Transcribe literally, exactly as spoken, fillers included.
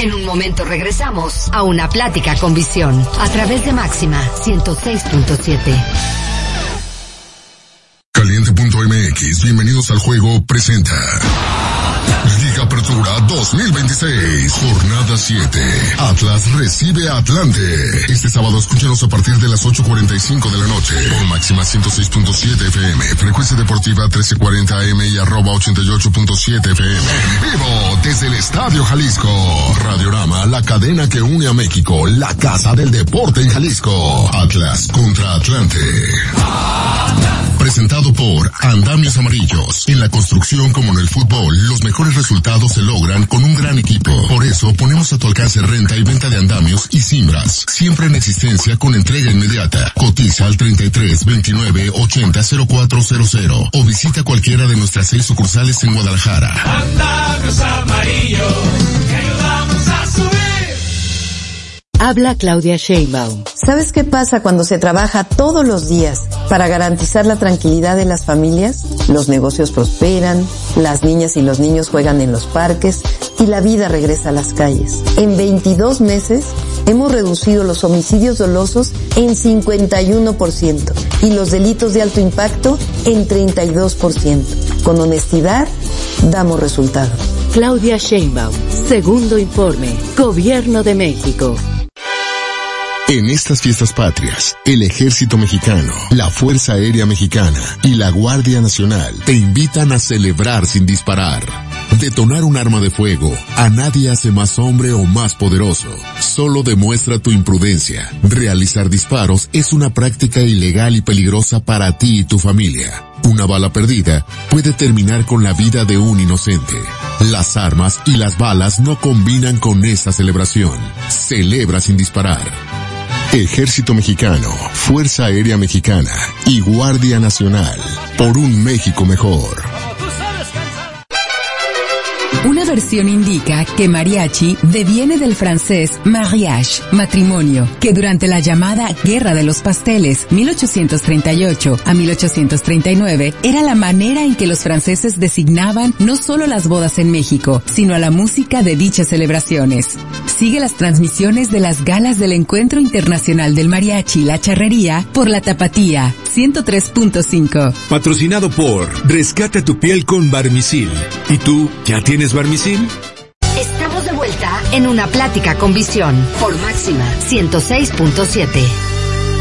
En un momento regresamos a Una Plática con Visión a través de Máxima ciento seis punto siete. Caliente punto M X, bienvenidos al juego, presenta Liga Apertura dos mil veintiséis, jornada siete. Atlas recibe a Atlante. Este sábado escúchanos a partir de las ocho cuarenta y cinco de la noche por Máxima ciento seis punto siete F M, frecuencia deportiva trece cuarenta A M y arroba ochenta y ocho punto siete F M. En vivo desde el Estadio Jalisco. Radiorama, la cadena que une a México, la casa del deporte en Jalisco. Atlas contra Atlante. Presentado por Andamios Amarillos. En la construcción como en el fútbol, los mejores resultados se logran con un gran equipo. Por eso ponemos a tu alcance renta y venta de andamios y cimbras. Siempre en existencia con entrega inmediata. Cotiza al treinta y tres veintinueve ochenta cero cuatro cero cero o visita cualquiera de nuestras seis sucursales en Guadalajara. Andamios Amarillos, que ayudamos a subir. Habla Claudia Sheinbaum. ¿Sabes qué pasa cuando se trabaja todos los días para garantizar la tranquilidad de las familias? Los negocios prosperan, las niñas y los niños juegan en los parques y la vida regresa a las calles. En veintidós meses hemos reducido los homicidios dolosos en cincuenta y uno por ciento y los delitos de alto impacto en treinta y dos por ciento. Con honestidad, damos resultados. Claudia Sheinbaum, segundo informe, Gobierno de México. En estas fiestas patrias, el Ejército Mexicano, la Fuerza Aérea Mexicana y la Guardia Nacional te invitan a celebrar sin disparar. Detonar un arma de fuego a nadie hace más hombre o más poderoso. Solo demuestra tu imprudencia. Realizar disparos es una práctica ilegal y peligrosa para ti y tu familia. Una bala perdida puede terminar con la vida de un inocente. Las armas y las balas no combinan con esta celebración. Celebra sin disparar. Ejército Mexicano, Fuerza Aérea Mexicana y Guardia Nacional, por un México mejor. Una versión indica que mariachi deviene del francés mariage, matrimonio, que durante la llamada Guerra de los Pasteles, mil ochocientos treinta y ocho a mil ochocientos treinta y nueve, era la manera en que los franceses designaban no solo las bodas en México, sino a la música de dichas celebraciones. Sigue las transmisiones de las galas del Encuentro Internacional del Mariachi y la Charrería por la Tapatía, ciento tres punto cinco. Patrocinado por Rescata tu piel con Barmisil. ¿Y tú, ya tienes Barmisil? Estamos de vuelta en Una Plática con Visión por Máxima ciento seis punto siete.